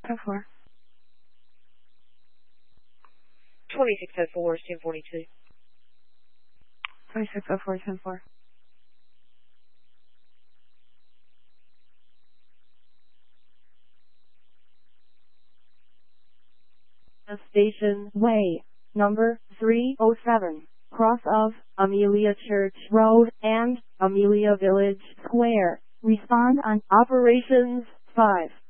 10-4. 2604 is 1042. 2604, 10-4. Station Way, number 307, cross of Amelia Church Road and Amelia Village Square. Respond on Operations 5.